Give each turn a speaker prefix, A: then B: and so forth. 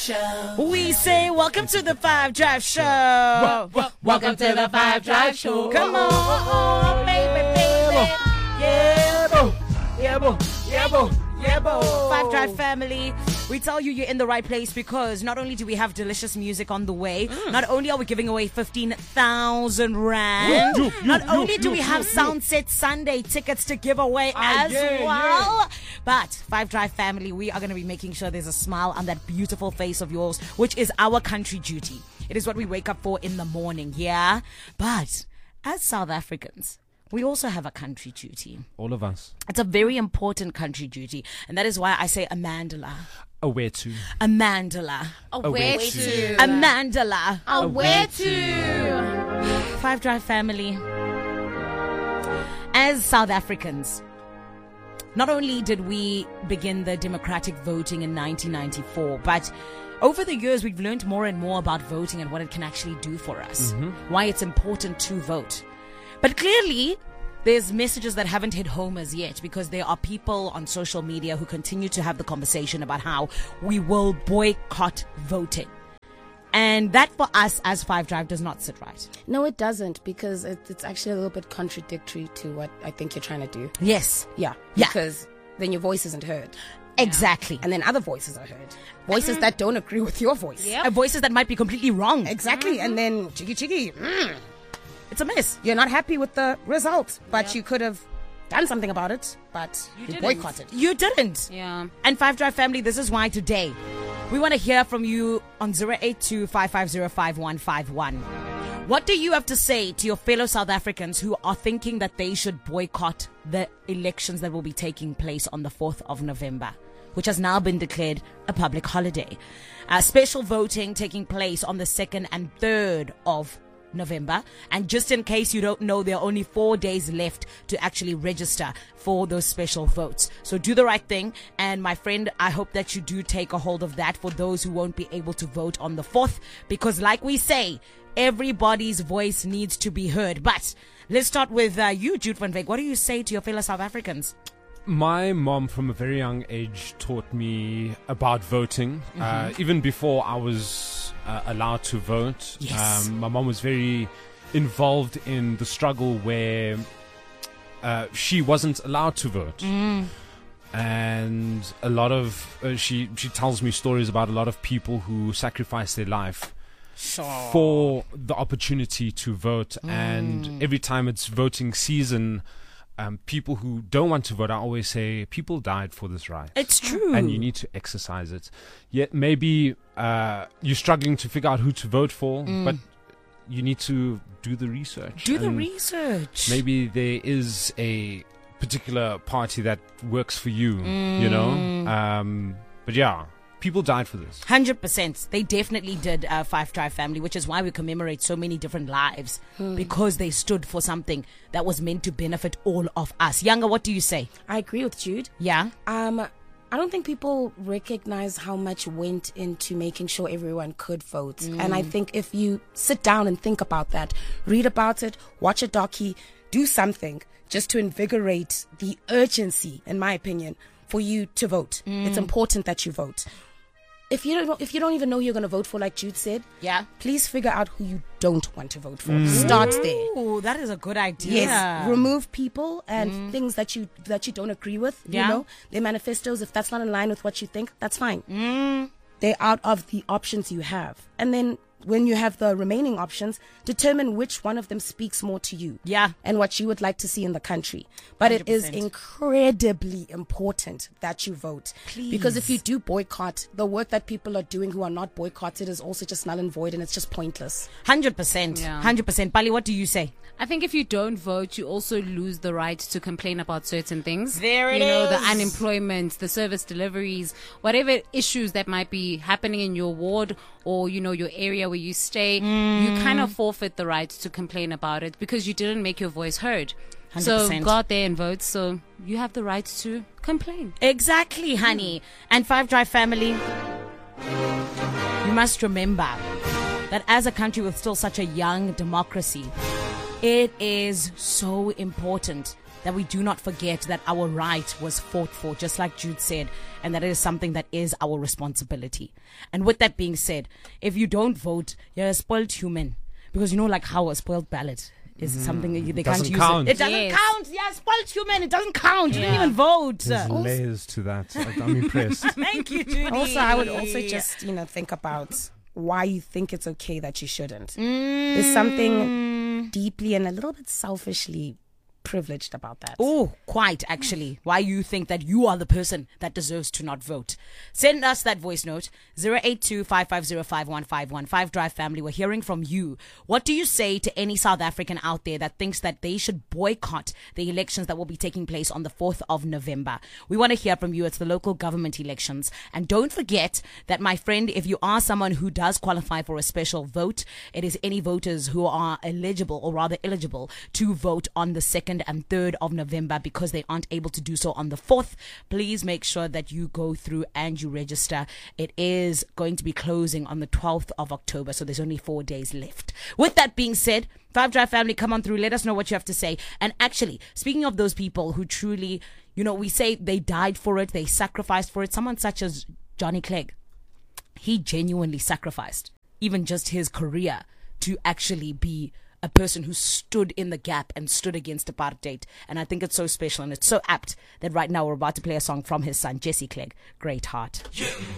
A: Show.
B: We say welcome to the Five Drive Show.
A: Welcome to the Five Drive Show.
B: Come on, baby.
A: Yeah, boo. Yeah, boo. Yeah, boo. Yeah, boo.
B: Five Drive family, we tell you you're in the right place because not only do we have delicious music on the way, not only are we giving away 15,000 rand, not only do we have Soundset Sunday tickets to give away as well, but Five Drive family, we are going to be making sure there's a smile on that beautiful face of yours, which is our country duty. It is what we wake up for in the morning, yeah? But as South Africans, we also have a country duty.
C: All of us.
B: It's a very important country duty. And that is why I say a mandala.
C: A where to?
B: A mandala.
A: A where to?
B: A mandala.
A: A where to?
B: Five Drive family. As South Africans, not only did we begin the democratic voting in 1994, but over the years we've learned more and more about voting and what it can actually do for us. Why it's important to vote. But clearly, there's messages that haven't hit home as yet because there are people on social media who continue to have the conversation about how we will boycott voting. And that for us as Five Drive does not sit right.
D: No, it doesn't, because it's actually a little bit contradictory to what I think you're trying to do.
B: Yes.
D: Yeah.
B: Yeah.
D: Because then your voice isn't heard.
B: Exactly.
D: And then other voices are heard. Voices that don't agree with your voice.
B: Yep. Voices that might be completely wrong.
D: Exactly. And then chiggy.
B: It's a mess.
D: You're not happy with the result, but you could have done something about it, but you boycotted.
B: You didn't.
A: Yeah.
B: And Five Drive family, this is why today we want to hear from you on 082-550-5151. What do you have to say to your fellow South Africans who are thinking that they should boycott the elections that will be taking place on the 4th of November, which has now been declared a public holiday? Special voting taking place on the 2nd and 3rd of November. And just in case you don't know, there are only 4 days left to actually register for those special votes. So do the right thing. And my friend, I hope that you do take a hold of that for those who won't be able to vote on the 4th. Because like we say, everybody's voice needs to be heard. But let's start with you, Jude van Wyk. What do you say to your fellow South Africans?
C: My mom, from a very young age, taught me about voting. Even before I was allowed to vote,
B: Yes.
C: my mom was very involved in the struggle where she wasn't allowed to vote. And a lot of she tells me stories about a lot of people who sacrificed their life for the opportunity to vote. And every time it's voting season, people who don't want to vote, I always say, people died for this right.
B: It's true.
C: And you need to exercise it. Yet maybe you're struggling to figure out who to vote for, but you need to do the research.
B: Do the
C: And
B: research.
C: Maybe there is a particular party that works for you, you know? But yeah, people died for this.
B: 100%. They definitely did, Five Drive family, which is why we commemorate so many different lives because they stood for something that was meant to benefit all of us. Younger, what do you say?
D: I agree with Jude.
B: Yeah?
D: I don't think people recognize how much went into making sure everyone could vote. And I think if you sit down and think about that, read about it, watch a docu, do something just to invigorate the urgency, in my opinion, for you to vote. It's important that you vote. If you don't even know who you're going to vote for, like Jude said,
B: Yeah.
D: please figure out who you don't want to vote for. Start there.
B: Ooh, that is a good idea.
D: Yes, remove people and things that you don't agree with.
B: Yeah.
D: You know, their manifestos. If that's not in line with what you think, that's fine. They're out of the options you have, and then when you have the remaining options, determine which one of them speaks more to you.
B: Yeah.
D: And what you would like to see in the country. But it is
B: 100%.
D: incredibly important that you vote.
B: Please.
D: Because if you do boycott, the work that people are doing who are not boycotted is also just null and void, and it's just pointless.
B: 100%.
A: Yeah.
B: 100%. Bali, what do you say?
A: I think if you don't vote, you also lose the right to complain about certain things.
B: There it
A: You know, the
B: is.
A: unemployment, the service deliveries, whatever issues that might be happening in your ward or, you know, your area where you stay, you kind of forfeit the right to complain about it because you didn't make your voice heard. So
B: 100%.
A: go out there and vote. So you have the right to complain.
B: Exactly, honey. And Five Drive family, you must remember that as a country with still such a young democracy, it is so important that we do not forget that our right was fought for, just like Jude said, and that it is something that is our responsibility. And with that being said, if you don't vote, you're a spoiled human. Because you know, like how a spoiled ballot is something that they can't
C: Doesn't
B: use.
C: count.
B: It doesn't
A: Yes.
B: count. Yeah, spoiled human. It doesn't count. You didn't
A: Yeah.
B: even vote.
C: There's layers to that. I'm impressed.
B: Thank you, Judy.
D: Also, I would also just, think about why you think it's okay that you shouldn't. There's something deeply and a little bit selfishly privileged about that.
B: Oh, quite actually. Why you think that you are the person that deserves to not vote. Send us that voice note. 082-550-5151. Drive family. We're hearing from you. What do you say to any South African out there that thinks that they should boycott the elections that will be taking place on the 4th of November? We want to hear from you. It's the local government elections. And don't forget that, my friend, if you are someone who does qualify for a special vote, it is any voters who are eligible, or rather eligible, to vote on the 2nd and 3rd of November because they aren't able to do so on the 4th. Please make sure that you go through and you register. It is going to be closing on the 12th of October, so there's only 4 days left. With that being said, 5 Drive family, come on through. Let us know what you have to say. And actually, speaking of those people who truly, we say they died for it, they sacrificed for it, someone such as Johnny Clegg, he genuinely sacrificed even just his career to actually be a person who stood in the gap and stood against apartheid. And I think it's so special and it's so apt that right now we're about to play a song from his son, Jesse Clegg, Great Heart.